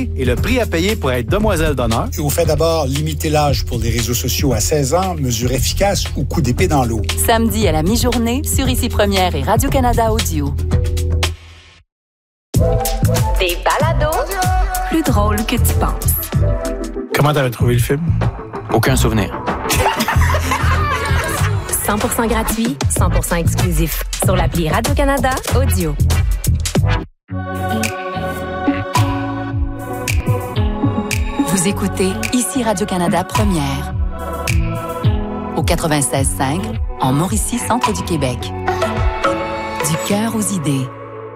clés et le prix à payer pour être demoiselle d'honneur. Et au fait d'abord, limiter l'âge pour les réseaux sociaux à 16 ans, mesure efficace ou coup d'épée dans l'eau. Samedi à la mi-journée, sur Ici Première et Radio-Canada Audio. Des balados Plus drôle que tu penses. Comment t'avais trouvé le film? Aucun souvenir. 100% gratuit, 100% exclusif. Sur l'appli Radio-Canada Audio. Vous écoutez Ici Radio-Canada Première. Au 96.5, en Mauricie, centre du Québec. Du cœur aux idées.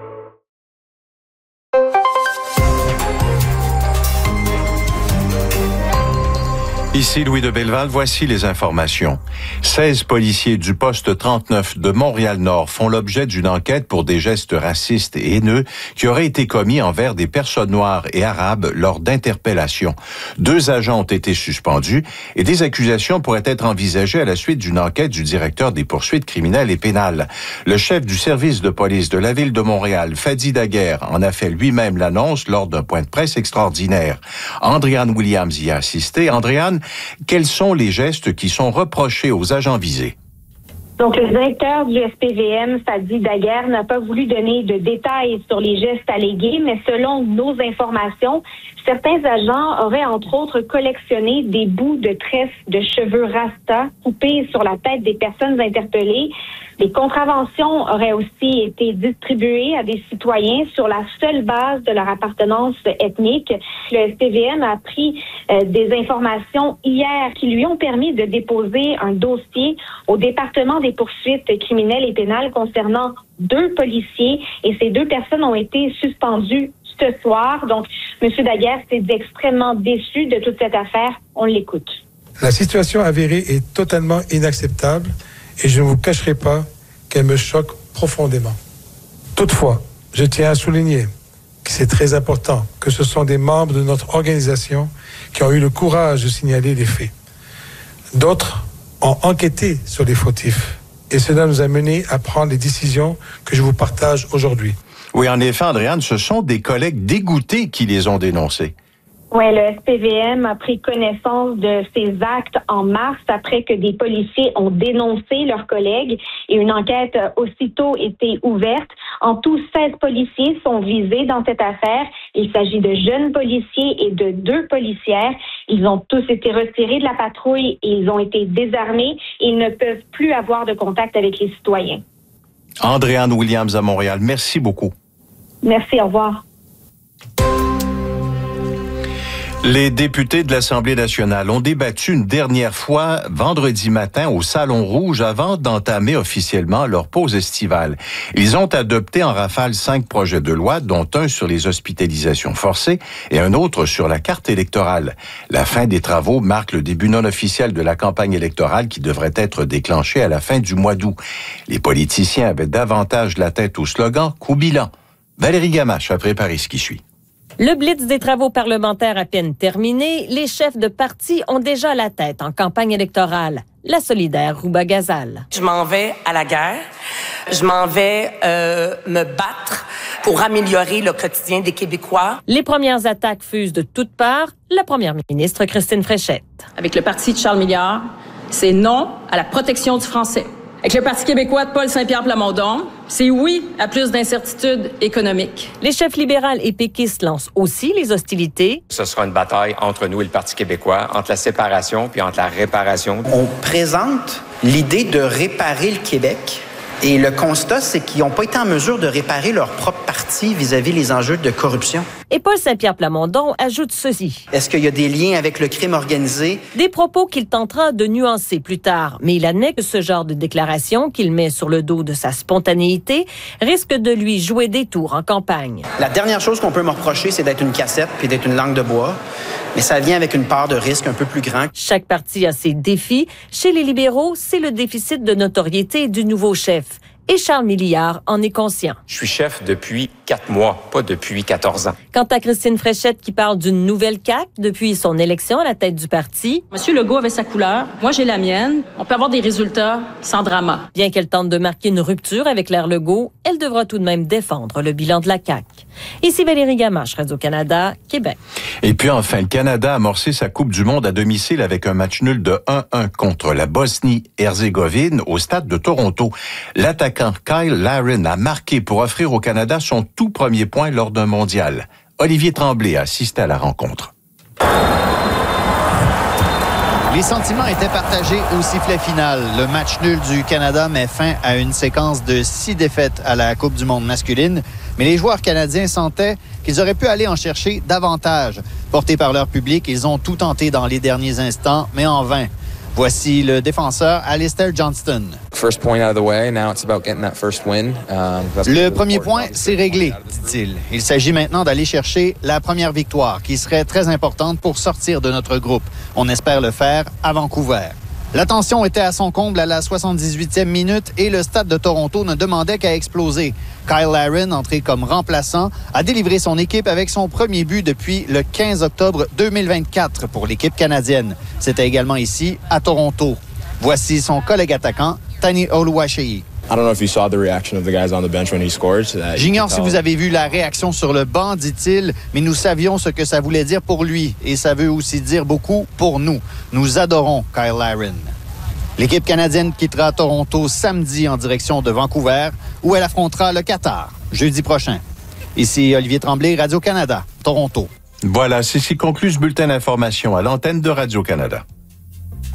Ici Louis de Belleval, voici les informations. 16 policiers du poste 39 de Montréal-Nord font l'objet d'une enquête pour des gestes racistes et haineux qui auraient été commis envers des personnes noires et arabes lors d'interpellations. 2 agents ont été suspendus et des accusations pourraient être envisagées à la suite d'une enquête du directeur des poursuites criminelles et pénales. Le chef du service de police de la ville de Montréal, Fadi Daguerre, en a fait lui-même l'annonce lors d'un point de presse extraordinaire. Andréane Williams y a assisté. Andréane, quels sont les gestes qui sont reprochés aux agents visés? Donc, le directeur du SPVM, Fadi Daguerre, n'a pas voulu donner de détails sur les gestes allégués, mais selon nos informations, certains agents auraient entre autres collectionné des bouts de tresses de cheveux rasta coupés sur la tête des personnes interpellées. Des contraventions auraient aussi été distribuées à des citoyens sur la seule base de leur appartenance ethnique. Le SPVM a pris des informations hier qui lui ont permis de déposer un dossier au département des poursuites criminelles et pénales concernant 2 policiers et ces 2 personnes ont été suspendues ce soir. Donc, M. Daguerre s'est dit extrêmement déçu de toute cette affaire. On l'écoute. La situation avérée est totalement inacceptable et je ne vous cacherai pas qu'elle me choque profondément. Toutefois, je tiens à souligner que c'est très important que ce sont des membres de notre organisation qui ont eu le courage de signaler les faits. D'autres ont enquêté sur les fautifs et cela nous a menés à prendre les décisions que je vous partage aujourd'hui. Oui, en effet, Andréane, ce sont des collègues dégoûtés qui les ont dénoncés. Oui, le SPVM a pris connaissance de ces actes en mars après que des policiers ont dénoncé leurs collègues et une enquête a aussitôt été ouverte. En tout, 16 policiers sont visés dans cette affaire. Il s'agit de jeunes policiers et de 2 policières. Ils ont tous été retirés de la patrouille et ils ont été désarmés. Ils ne peuvent plus avoir de contact avec les citoyens. Andréane Williams à Montréal, merci beaucoup. Merci, au revoir. Les députés de l'Assemblée nationale ont débattu une dernière fois vendredi matin au Salon Rouge avant d'entamer officiellement leur pause estivale. Ils ont adopté en rafale 5 projets de loi, dont un sur les hospitalisations forcées et un autre sur la carte électorale. La fin des travaux marque le début non officiel de la campagne électorale qui devrait être déclenchée à la fin du mois d'août. Les politiciens avaient davantage la tête au slogan « Coup bilan ». Valérie Gamache a préparé ce qui suit. Le blitz des travaux parlementaires à peine terminé, les chefs de parti ont déjà la tête en campagne électorale. La solidaire Rouba Ghazal. Je m'en vais à la guerre. Je m'en vais me battre pour améliorer le quotidien des Québécois. Les premières attaques fusent de toutes parts. La première ministre Christine Fréchette. Avec le parti de Charles Milliard, c'est non à la protection du français. Avec le Parti québécois de Paul Saint-Pierre Plamondon, c'est oui à plus d'incertitudes économiques. Les chefs libérales et péquistes lancent aussi les hostilités. Ce sera une bataille entre nous et le Parti québécois, entre la séparation puis entre la réparation. On présente l'idée de réparer le Québec. Et le constat, c'est qu'ils n'ont pas été en mesure de réparer leur propre parti vis-à-vis les enjeux de corruption. Et Paul Saint-Pierre Plamondon ajoute ceci. Est-ce qu'il y a des liens avec le crime organisé? Des propos qu'il tentera de nuancer plus tard. Mais il admet que ce genre de déclaration qu'il met sur le dos de sa spontanéité risque de lui jouer des tours en campagne. La dernière chose qu'on peut me reprocher, c'est d'être une cassette puis d'être une langue de bois. Mais ça vient avec une part de risque un peu plus grand. Chaque parti a ses défis. Chez les libéraux, c'est le déficit de notoriété du nouveau chef. Et Charles Milliard en est conscient. Je suis chef depuis 4 mois, pas depuis 14 ans. Quant à Christine Fréchette qui parle d'une nouvelle CAQ depuis son élection à la tête du parti. Monsieur Legault avait sa couleur, moi j'ai la mienne. On peut avoir des résultats sans drama. Bien qu'elle tente de marquer une rupture avec l'ère Legault, elle devra tout de même défendre le bilan de la CAQ. Ici Valérie Gamache, Radio-Canada, Québec. Et puis enfin, le Canada a amorcé sa Coupe du monde à domicile avec un match nul de 1-1 contre la Bosnie-Herzégovine au stade de Toronto. L'attaquant Kyle Larin a marqué pour offrir au Canada son tout premier point lors d'un mondial. Olivier Tremblay a assisté à la rencontre. Les sentiments étaient partagés au sifflet final. Le match nul du Canada met fin à une séquence de 6 défaites à la Coupe du monde masculine. Mais les joueurs canadiens sentaient qu'ils auraient pu aller en chercher davantage. Portés par leur public, ils ont tout tenté dans les derniers instants, mais en vain. Voici le défenseur Alistair Johnston. Le premier point, c'est réglé, dit-il. Il s'agit maintenant d'aller chercher la première victoire, qui serait très importante pour sortir de notre groupe. On espère le faire à Vancouver. La tension était à son comble à la 78e minute et le stade de Toronto ne demandait qu'à exploser. Kyle Larin, entré comme remplaçant, a délivré son équipe avec son premier but depuis le 15 octobre 2024 pour l'équipe canadienne. C'était également ici, à Toronto. Voici son collègue attaquant, Tani Oluwaseyi. J'ignore si vous avez vu la réaction sur le banc, dit-il, mais nous savions ce que ça voulait dire pour lui et ça veut aussi dire beaucoup pour nous. Nous adorons Kyle Larin. L'équipe canadienne quittera Toronto samedi en direction de Vancouver où elle affrontera le Qatar jeudi prochain. Ici Olivier Tremblay, Radio-Canada, Toronto. Voilà, c'est ce qui conclut ce bulletin d'information à l'antenne de Radio-Canada.